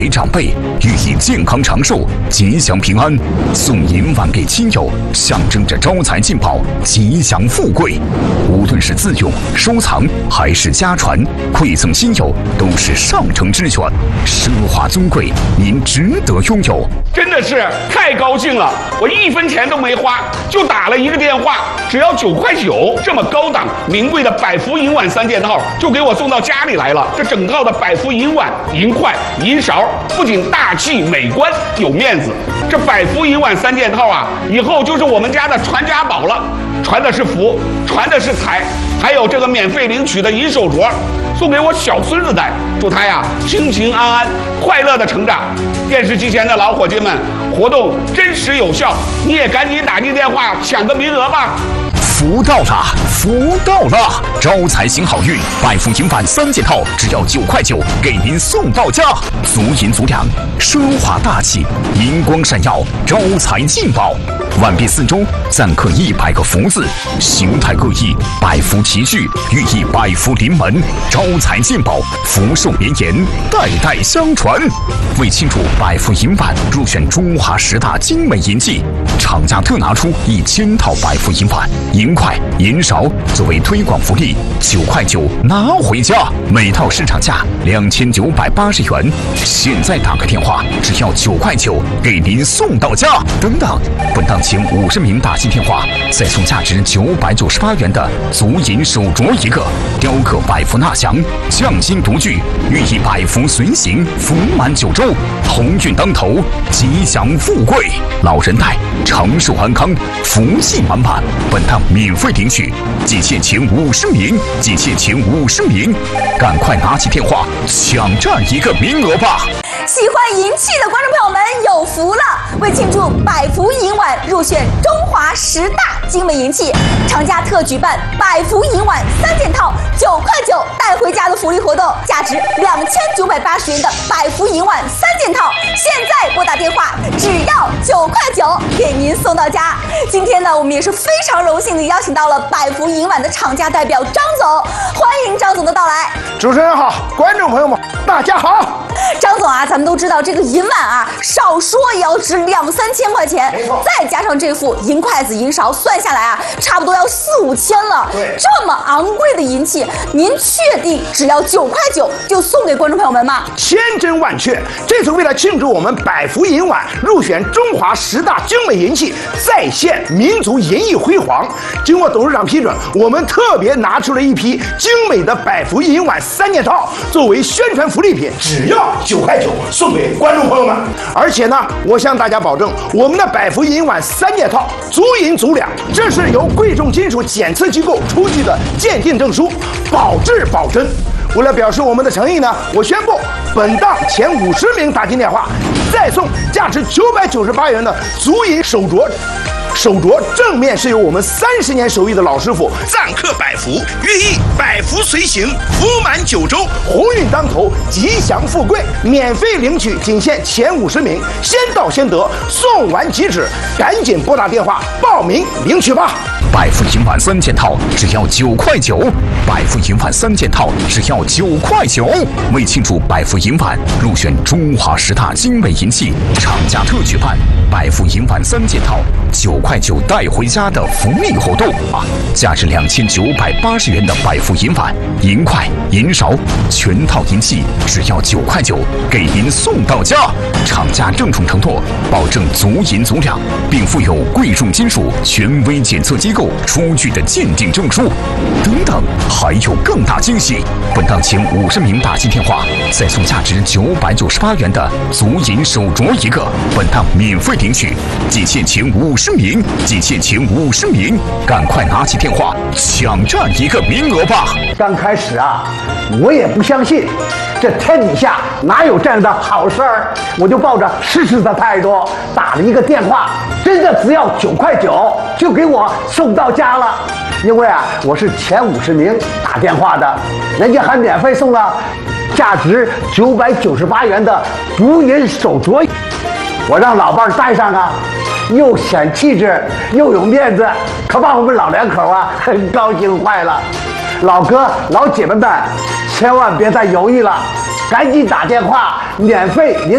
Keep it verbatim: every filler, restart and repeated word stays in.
给长辈，寓意健康长寿、吉祥平安；送银碗给亲友，象征着招财进宝、吉祥富贵。无论是自用、收藏还是家传，馈赠亲友都是上乘之选，奢华尊贵，您值得拥有。 真的是太高兴了！我一分钱都没花，就打了一个电话，只要九块九，这么高档名贵的百福银碗三件套就给我送到家里来了。这整套的百福银碗、银筷、银勺，不仅大气美观有面子，这百福银碗三件套啊，以后就是我们家的传家宝了。传的是福，传的是财，还有这个免费领取的银手镯，送给我小孙子戴，祝他呀平平安安、快乐的成长。电视机前的老伙计们，活动真实有效，你也赶紧打进电话抢个名额吧。 福到了，福到了！招财行好运，百福银碗三件套只要九块九，给您送到家。足银足两，奢华大气，银光闪耀，招财进宝。碗壁四周錾刻一百个福字，形态各异，百福齐聚，寓意百福临门，招财进宝，福寿绵延，代代相传。为庆祝百福银碗入选中华十大精美银器，厂家特拿出一千套百福银碗、银筷、银勺作为推广福利，九块九拿回家，每套市场价两千九百八十元。现在打个电话，只要九块九，给您送到家。等等，本档前五十名打进电话，再送价值九百九十八元的足银手镯一个，雕刻百福纳祥，匠心独具，寓意百福随行，福满九州，鸿运当头，吉祥富贵，老人戴长寿安康，福气满满。本档免费领取，仅限前五十名，仅限前五十名，赶快拿起电话抢占一个名额吧！ 喜欢银器的观众朋友们有福了！为庆祝百福银碗入选中华十大精美银器，厂家特举办百福银碗三件套九块九带回家的福利活动，价值两千九百八十元的百福银碗三件套，现在拨打电话只要九块九，给您送到家。今天呢，我们也是非常荣幸的邀请到了百福银碗的厂家代表张总，欢迎张总的到来。 主持人好，观众朋友们大家好。 张总啊，咱们都知道这个银碗啊，少说也要值两三千块钱，再加上这副银筷子、银勺，算下来啊，差不多要四五千了。 对， 这么昂贵的银器，您确定只要九块九就送给观众朋友们吗？ 千真万确，这次为了庆祝我们百福银碗入选中华十大精美银器，再现民族银艺辉煌，经过董事长批准，我们特别拿出了一批精美的百福银碗三件套，作为宣传福利品，只要九块九送给观众朋友们。而且呢，我向大家保证，我们的百福银碗三件套足银足两，这是由贵重金属检测机构出具的鉴定证书，保质保真。为了表示我们的诚意呢，我宣布本档前五十名打进电话，再送价值九百九十八元的足银手镯。手镯正面是由我们三十年手艺的老师傅錾刻百福，寓意百福随行，福满九州，鸿运当头，吉祥富贵。免费领取，仅限前五十名，先到先得，送完即止，赶紧拨打电话报名领取吧。 百福银碗三件套只要九块九，百福银碗三件套只要九块九。为庆祝百福银碗入选中华十大精美银器，厂家特举办百福银碗三件套九块九带回家的福利活动啊！价值两千九百八十元的百福银碗、银筷、银勺，全套银器只要九块九，给您送到家。厂家郑重承诺，保证足银足两，并附有贵重金属权威检测机构出具的鉴定证书。等等，还有更大惊喜！本档前五十名打进电话，再送价值九百九十八元的足银手镯一个。本档免费领取，仅限前五十名，仅限前五十名，赶快拿起电话抢占一个名额吧！ 刚开始啊，我也不相信，这天底下哪有这样的好事儿？我就抱着试试的态度打了一个电话，真的只要九块九就给我送到家了。因为啊，我是前五十名打电话的，人家还免费送了价值九百九十八元的足银手镯，我让老伴儿戴上啊，又显气质又有面子，可把我们老两口啊高兴坏了。老哥老姐们们，千万别再犹豫了，赶紧打电话免费领